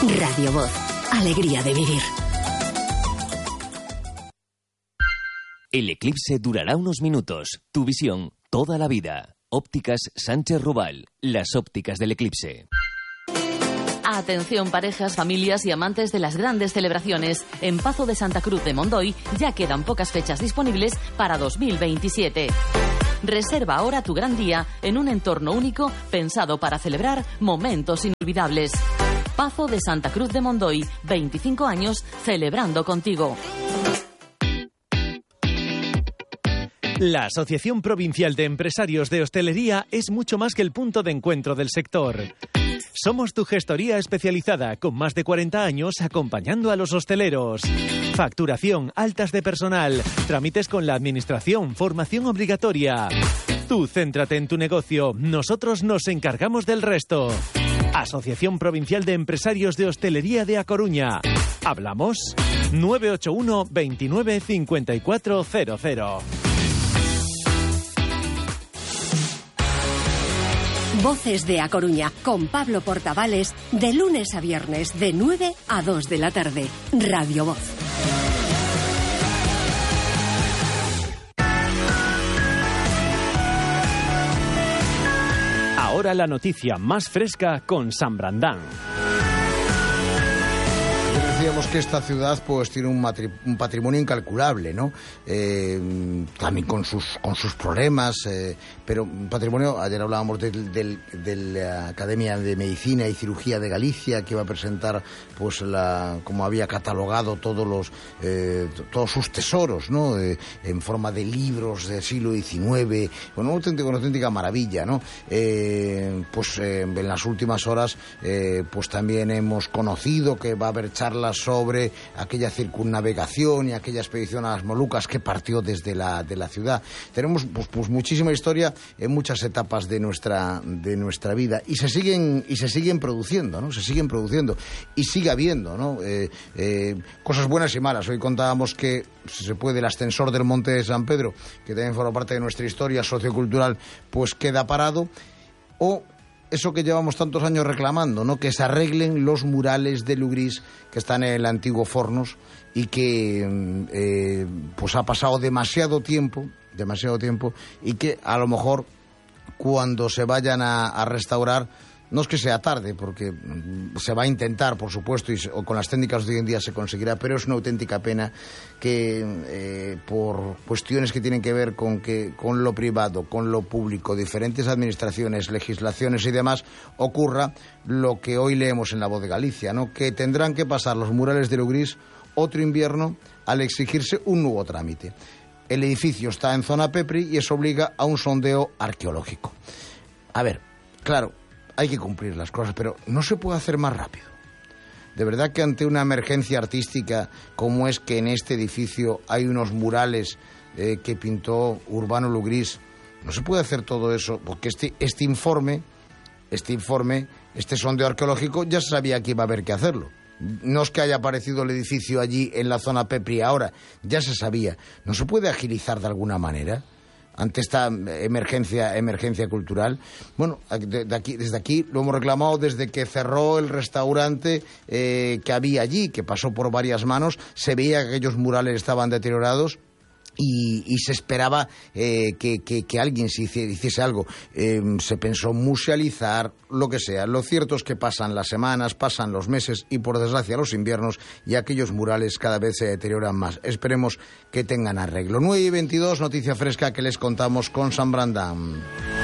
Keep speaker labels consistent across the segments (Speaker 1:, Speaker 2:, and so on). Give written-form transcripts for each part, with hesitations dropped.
Speaker 1: Radio Voz, alegría de vivir.
Speaker 2: El eclipse durará unos minutos. Tu visión, toda la vida. Ópticas Sánchez Rubal, las ópticas del eclipse.
Speaker 3: Atención parejas, familias y amantes de las grandes celebraciones. En Pazo de Santa Cruz de Mondoy ya quedan pocas fechas disponibles para 2027. Reserva ahora tu gran día en un entorno único pensado para celebrar momentos inolvidables. Pazo de Santa Cruz de Mondoy, 25 años celebrando contigo.
Speaker 4: La Asociación Provincial de Empresarios de Hostelería es mucho más que el punto de encuentro del sector. Somos tu gestoría especializada, con más de 40 años acompañando a los hosteleros. Facturación, altas de personal, trámites con la administración, formación obligatoria. Tú céntrate en tu negocio, nosotros nos encargamos del resto. Asociación Provincial de Empresarios de Hostelería de A Coruña. ¿Hablamos? 981 29 5400.
Speaker 1: Voces de A Coruña, con Pablo Portavales, de lunes a viernes, de 9 a 2 de la tarde. Radio Voz.
Speaker 4: Ahora la noticia más fresca con San Brandán.
Speaker 5: Decíamos que esta ciudad pues tiene un patrimonio incalculable, ¿no? También con sus problemas, pero un patrimonio. Ayer hablábamos de la Academia de Medicina y Cirugía de Galicia, que iba a presentar pues como había catalogado todos sus tesoros, ¿no? En forma de libros del siglo XIX, una auténtica maravilla, ¿no? En las últimas horas pues también hemos conocido que va a haber charlas sobre aquella circunnavegación y aquella expedición a las Molucas que partió desde la ciudad. Tenemos pues muchísima historia en muchas etapas de nuestra vida y se siguen produciendo, ¿no? Se siguen produciendo y sigue habiendo, ¿no? Cosas buenas y malas. Hoy contábamos que, si se puede, el ascensor del Monte de San Pedro, que también forma parte de nuestra historia sociocultural, pues queda parado. O eso que llevamos tantos años reclamando, ¿no? Que se arreglen los murales de Lugrís que están en el antiguo Fornos y que pues ha pasado demasiado tiempo y que a lo mejor cuando se vayan a restaurar, no es que sea tarde, porque se va a intentar, por supuesto, o con las técnicas de hoy en día se conseguirá, pero es una auténtica pena que por cuestiones que tienen que ver con lo privado, con lo público, diferentes administraciones, legislaciones y demás, ocurra lo que hoy leemos en La Voz de Galicia, ¿no? Que tendrán que pasar los murales de Lugrís otro invierno al exigirse un nuevo trámite. El edificio está en zona PEPRI y eso obliga a un sondeo arqueológico. A ver, claro, hay que cumplir las cosas, pero no se puede hacer más rápido. De verdad que ante una emergencia artística como es que en este edificio hay unos murales que pintó Urbano Lugrís, no se puede hacer todo eso, porque este informe, este sondeo arqueológico, ya se sabía que iba a haber que hacerlo. No es que haya aparecido el edificio allí en la zona PEPRI ahora, ya se sabía. ¿No se puede agilizar de alguna manera ante esta emergencia cultural? Bueno, desde aquí lo hemos reclamado desde que cerró el restaurante que había allí, que pasó por varias manos. Se veía que aquellos murales estaban deteriorados y se esperaba que alguien se hiciese algo. Se pensó musealizar, lo que sea. Lo cierto es que pasan las semanas, pasan los meses y, por desgracia, los inviernos, y aquellos murales cada vez se deterioran más. Esperemos que tengan arreglo. 9:22, noticia fresca que les contamos con San Brandán.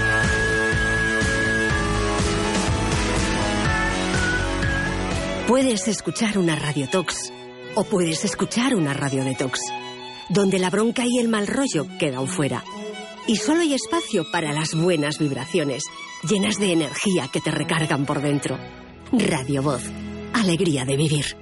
Speaker 1: Puedes escuchar una Radio Tox o puedes escuchar una Radio Detox, donde la bronca y el mal rollo quedan fuera. Y solo hay espacio para las buenas vibraciones, llenas de energía que te recargan por dentro. Radio Voz, alegría de vivir.